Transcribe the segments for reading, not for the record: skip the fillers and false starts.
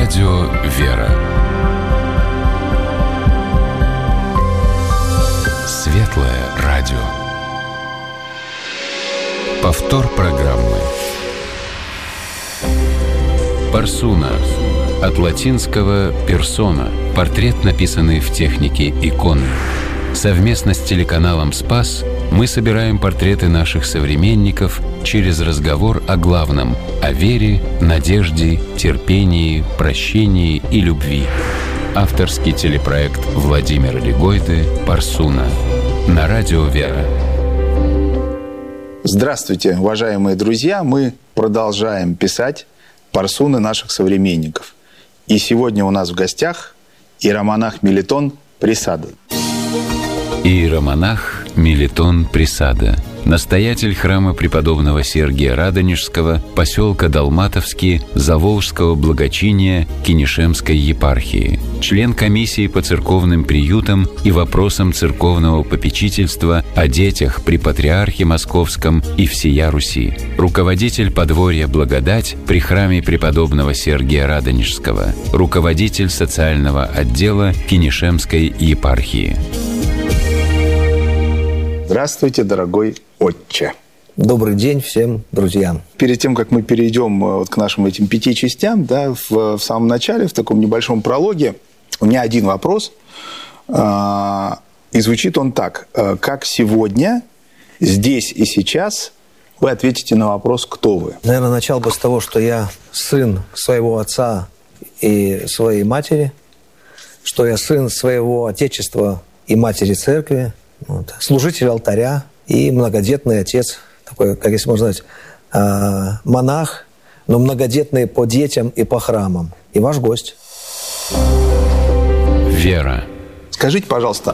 Радио «Вера». Светлое радио. Повтор программы. Парсуна. От латинского «персона». Портрет, написанный в технике иконы. Совместно с телеканалом «Спас» мы собираем портреты наших современников через разговор о главном – о вере, надежде, терпении, прощении и любви. Авторский телепроект Владимира Легойды «Парсуна» на радио «Вера». Здравствуйте, уважаемые друзья! Мы продолжаем писать парсуны наших современников. И сегодня у нас в гостях иеромонах Мелитон Пресада. Иеромонах Мелитон Пресада, настоятель храма преподобного Сергия Радонежского, поселка Долматовский, Заволжского благочиния Кинешемской епархии, член комиссии по церковным приютам и вопросам церковного попечительства о детях при Патриархе Московском и всея Руси, руководитель подворья «Благодать» при храме преподобного Сергия Радонежского, руководитель социального отдела Кинешемской епархии. Здравствуйте, дорогой отче. Добрый день всем друзьям. Перед тем, как мы перейдем к нашим этим 5 частям, да, в самом начале, в таком небольшом прологе, у меня один вопрос. И звучит он так. Как сегодня, здесь и сейчас вы ответите на вопрос, кто вы? Наверное, начал бы с того, что я сын своего отца и своей матери, что я сын своего отечества и матери церкви, служитель алтаря и многодетный отец, такой, как если можно сказать, монах, но многодетный по детям и по храмам. И ваш гость. Вера. Скажите, пожалуйста,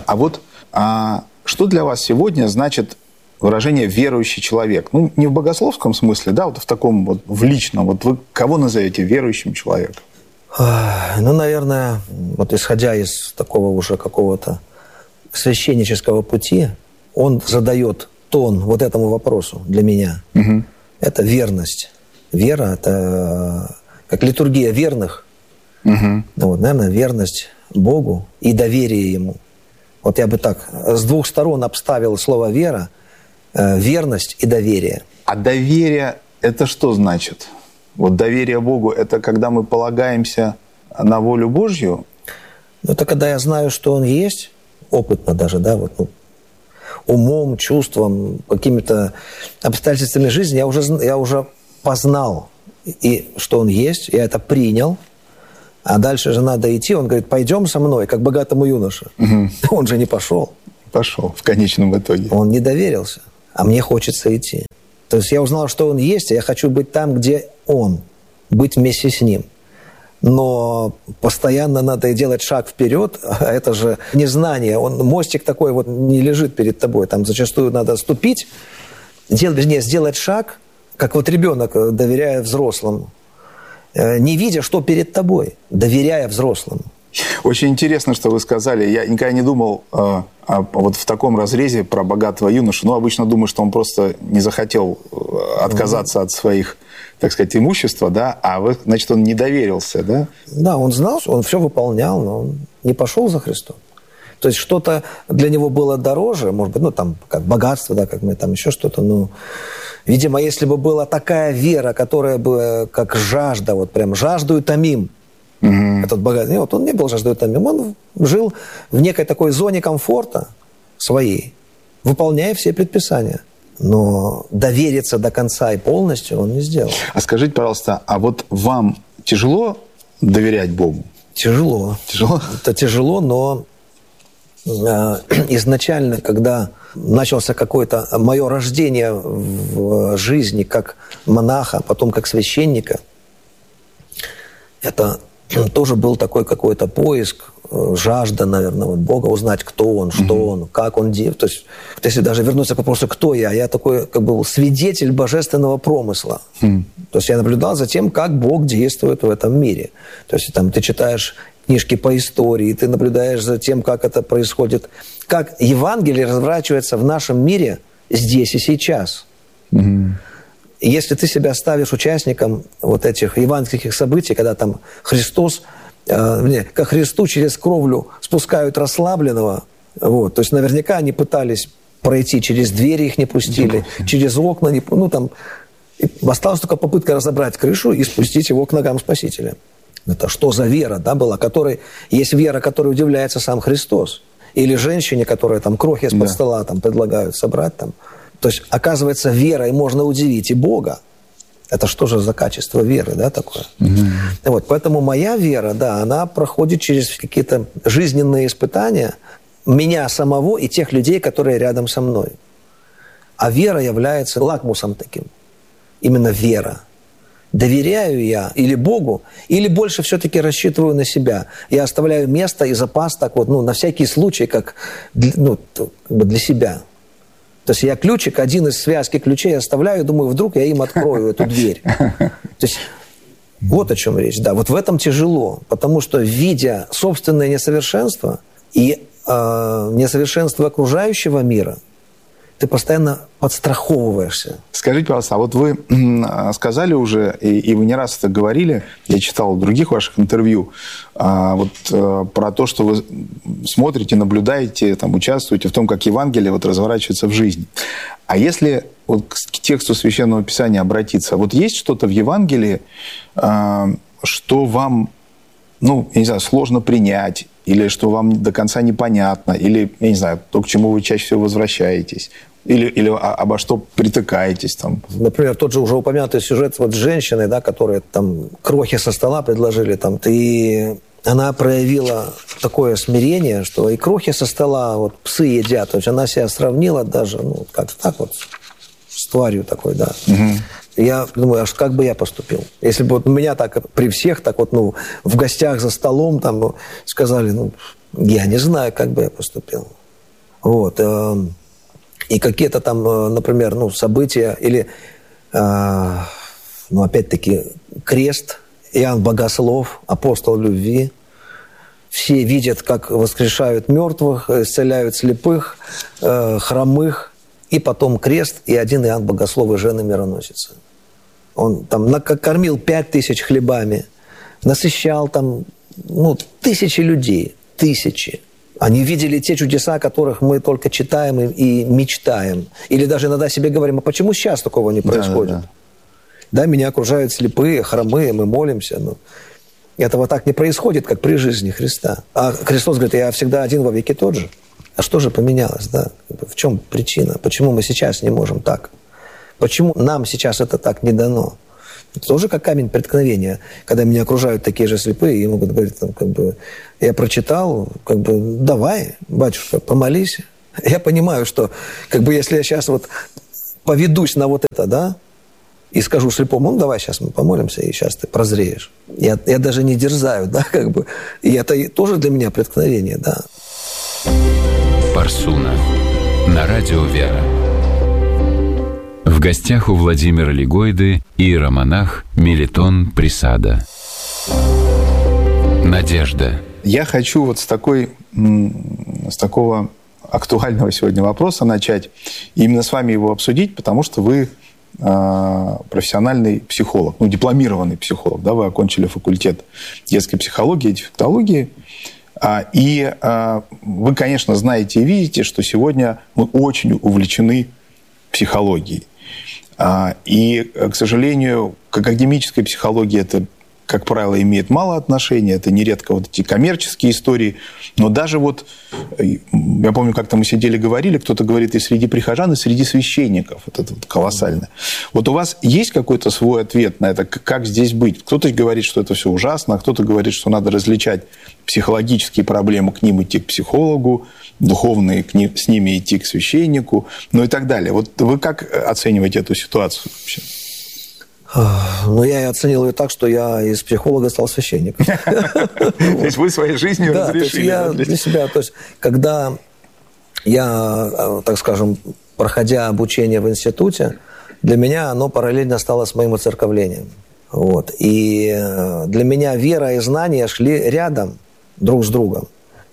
что для вас сегодня значит выражение «верующий человек»? Ну, не в богословском смысле, да, вот в таком вот, в личном. Вот вы кого назовете верующим человеком? Ну, наверное, вот исходя из такого уже какого-то священнического пути, он задает тон вот этому вопросу для меня. Угу. Это верность. Вера – это как литургия верных. Угу. Вот, наверное, верность Богу и доверие Ему. Вот я бы так с двух сторон обставил слово «вера», верность и доверие. А доверие – это что значит? Вот доверие Богу – это когда мы полагаемся на волю Божью? Это когда я знаю, что Он есть, опытно даже, да, вот, умом, чувством, какими-то обстоятельствами жизни я уже познал, и что Он есть, я это принял, а дальше же надо идти. Он говорит: пойдем со мной, как богатому юноше. Угу. Он же не пошел. Пошел в конечном итоге. Он не доверился, а мне хочется идти. То есть я узнал, что Он есть, и я хочу быть там, где Он, быть вместе с Ним. Но постоянно надо и делать шаг вперед, а это же незнание. Мостик такой вот не лежит перед тобой. Там зачастую надо ступить, сделать шаг, как вот ребенок, доверяя взрослому, не видя, что перед тобой, доверяя взрослому. Очень интересно, что вы сказали. Я никогда не думал вот в таком разрезе про богатого юношу. Ну, обычно думаю, что он просто не захотел отказаться от своих, так сказать, имущества, да, значит, он не доверился, да? Да, он знал, что он все выполнял, но он не пошел за Христом. То есть что-то для него было дороже, может быть, там, как богатство, да, как мы там еще что-то, видимо, если бы была такая вера, которая бы, как жажда, вот прям жаждою томим, этот богатый, вот он не был жаждой томим, он жил в некой такой зоне комфорта своей, выполняя все предписания. Но довериться до конца и полностью он не сделал. А скажите, пожалуйста, а вот вам тяжело доверять Богу? Тяжело. Тяжело? Это тяжело, но изначально, когда начался какое-то мое рождение в жизни как монаха, потом как священника, это тоже был такой какой-то поиск, жажда, наверное, вот Бога, узнать, кто Он, что Он, как Он делает. То есть, если даже вернуться к вопросу, кто я такой, как бы, свидетель божественного промысла. То есть я наблюдал за тем, как Бог действует в этом мире. То есть там ты читаешь книжки по истории, ты наблюдаешь за тем, как это происходит, как Евангелие разворачивается в нашем мире здесь и сейчас. если ты себя ставишь участником вот этих евангельских событий, когда там Христос, ко Христу через кровлю спускают расслабленного, вот, то есть наверняка они пытались пройти, через двери их не пустили, через окна, осталась только попытка разобрать крышу и спустить его к ногам Спасителя. Это что за вера, да, была, которой есть вера, которой удивляется сам Христос. Или женщине, которая там крохи из-под стола там предлагают собрать там. То есть, оказывается, верой можно удивить и Бога. Это что же за качество веры, да, такое? Вот, поэтому моя вера, да, она проходит через какие-то жизненные испытания меня самого и тех людей, которые рядом со мной. А вера является лакмусом таким. Именно вера. Доверяю я или Богу, или больше все-таки рассчитываю на себя. Я оставляю место и запас так вот, на всякий случай, как для себя. То есть я ключик, один из связки ключей оставляю, думаю, вдруг я им открою эту дверь. То есть вот о чем речь. Да, вот в этом тяжело, потому что, видя собственное несовершенство и несовершенство окружающего мира, ты постоянно подстраховываешься. Скажите, пожалуйста, а вот вы сказали уже, и вы не раз это говорили, я читал в других ваших интервью, про то, что вы смотрите, наблюдаете, там, участвуете в том, как Евангелие разворачивается в жизни. А если к тексту Священного Писания обратиться, вот есть что-то в Евангелии, что вам, я не знаю, сложно принять, или что вам до конца непонятно, или, я не знаю, то, к чему вы чаще всего возвращаетесь, или обо что притыкаетесь там? Например, тот же уже упомянутый сюжет с женщиной, да, которая там крохи со стола предложили, там, и она проявила такое смирение, что и крохи со стола псы едят. То есть она себя сравнила даже, как-то так вот, с тварью такой, да. Я думаю, аж как бы я поступил? Если бы меня так при всех, так в гостях за столом там сказали, я не знаю, как бы я поступил. Вот. И какие-то там, например, события, или, опять-таки, крест, Иоанн Богослов, апостол любви. Все видят, как воскрешают мертвых, исцеляют слепых, хромых. И потом крест, и один Иоанн Богослов и жена мироносица. Он там накормил 5000 хлебами, насыщал там, тысячи людей, тысячи. Они видели те чудеса, о которых мы только читаем и мечтаем. Или даже иногда себе говорим, а почему сейчас такого не происходит? Да, меня окружают слепые, хромые, мы молимся. Этого так не происходит, как при жизни Христа. А Христос говорит, я всегда один во веки тот же. А что же поменялось, да? В чем причина? Почему мы сейчас не можем так? Почему нам сейчас это так не дано? Это тоже как камень преткновения, когда меня окружают такие же слепые, и могут говорить, я прочитал, давай, батюшка, помолись. Я понимаю, что если я сейчас поведусь на это, да, и скажу слепому, давай сейчас мы помолимся, и сейчас ты прозреешь. Я даже не дерзаю, да, И это тоже для меня преткновение, да. Парсуна. На радио «Вера». В гостях у Владимира Лигойды иеромонах Мелитон Присада. Надежда. Я хочу с такого актуального сегодня вопроса начать. И именно с вами его обсудить, потому что вы профессиональный психолог, дипломированный психолог. Да, вы окончили факультет детской психологии и дефектологии. И вы, конечно, знаете и видите, что сегодня мы очень увлечены психологией. И, к сожалению, к академической психологии это, как правило, имеет мало отношения. Это нередко эти коммерческие истории. Но даже я помню, как-то мы сидели, говорили, кто-то говорит и среди прихожан, и среди священников. Это колоссально. У вас есть какой-то свой ответ на это, как здесь быть? Кто-то говорит, что это все ужасно, а кто-то говорит, что надо различать психологические проблемы, к ним идти к психологу, духовные с ними идти к священнику, и так далее. Вы как оцениваете эту ситуацию вообще? Я и оценил ее так, что я из психолога стал священником. То есть вы своей жизнью разрешили? Да, для себя. То есть, когда я, так скажем, проходя обучение в институте, для меня оно параллельно стало с моим оцерковлением. И для меня вера и знания шли рядом друг с другом.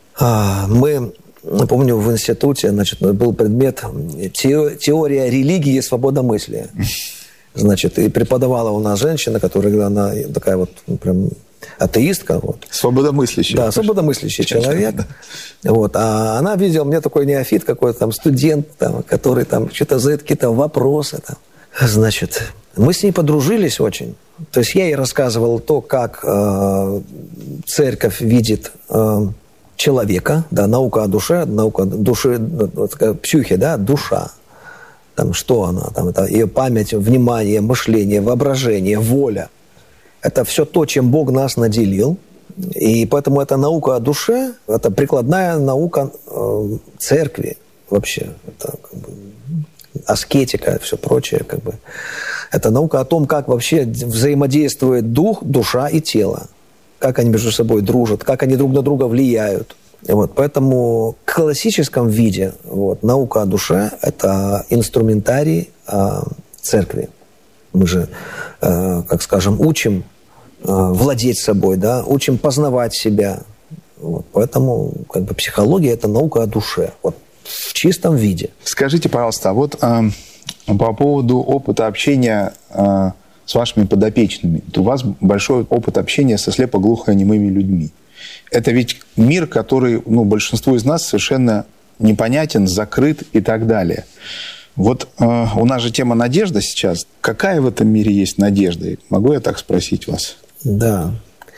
Помню, в институте был предмет «Теория религии и свободомыслия». Значит, и преподавала у нас женщина, которая, она такая вот, ну, прям атеистка. Вот. Свободомыслящий. Да, свободомыслящий человек. Вот. А она видела мне такой неофит какой-то, там, студент, там, который там что-то задает какие-то вопросы. Там. Значит, мы с ней подружились очень. То есть я ей рассказывал то, как церковь видит человека, да, наука о душе, наука души, психе, да, душа. Там, что она, там, это ее память, внимание, мышление, воображение, воля. Это все то, чем Бог нас наделил. И поэтому эта наука о душе, это прикладная наука церкви вообще. Это как бы аскетика и все прочее. Как бы. Это наука о том, как вообще взаимодействует дух, душа и тело. Как они между собой дружат, как они друг на друга влияют. Вот, поэтому в классическом виде вот, наука о душе – это инструментарий церкви. Мы же, как скажем, учим владеть собой, да, учим познавать себя. Вот, поэтому как бы, психология – это наука о душе, вот, в чистом виде. Скажите, пожалуйста, а вот по поводу опыта общения с вашими подопечными. У вас большой опыт общения со слепоглухонемыми людьми. Это ведь мир, который, ну, большинству из нас совершенно непонятен, закрыт и так далее. Вот у нас же тема надежда сейчас. Какая в этом мире есть надежда? Могу я так спросить вас? Да.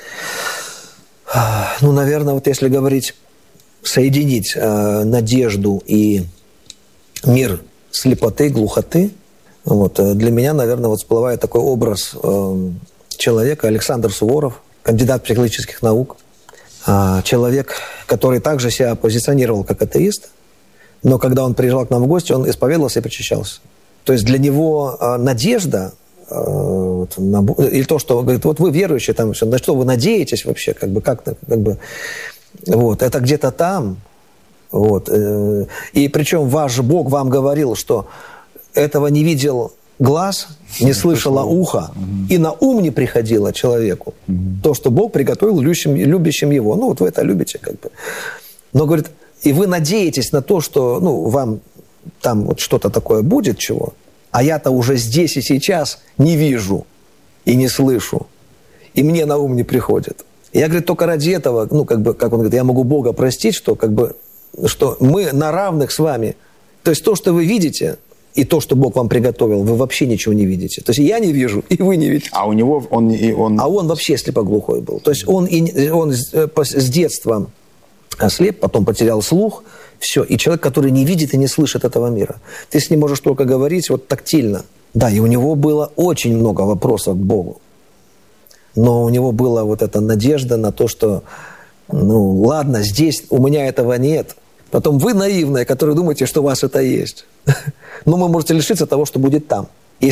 Ну, наверное, вот если говорить, соединить надежду и мир слепоты, глухоты, вот, для меня, наверное, вот всплывает такой образ человека, Александр Суворов, кандидат психологических наук. Человек, который также себя позиционировал как атеист, но когда он приезжал к нам в гости, он исповедовался и причащался. То есть для него надежда, или то, что, говорит, вот вы верующие, там, на что вы надеетесь вообще, как бы, вот, это где-то там. Вот, и причем ваш Бог вам говорил, что этого не видел глаз, не слышало ухо, и на ум не приходило человеку то, что Бог приготовил любящим его. Ну, вот вы это любите, как бы. Но, говорит, и вы надеетесь на то, что, ну, вам там вот что-то такое будет, чего, а я-то уже здесь и сейчас не вижу и не слышу, и мне на ум не приходит. Я, говорит, только ради этого, ну, как бы, как он говорит, я могу Бога простить, что, как бы, что мы на равных с вами. То есть то, что вы видите, и то, что Бог вам приготовил, вы вообще ничего не видите. То есть я не вижу, и вы не видите. А у него он... А он вообще слепоглухой был. То есть он с детства ослеп, потом потерял слух, все. И человек, который не видит и не слышит этого мира. Ты с ним можешь только говорить вот тактильно. Да, и у него было очень много вопросов к Богу. Но у него была вот эта надежда на то, что, ну, ладно, здесь у меня этого нет. Потом вы наивные, которые думаете, что у вас это есть. Но вы можете лишиться того, что будет там.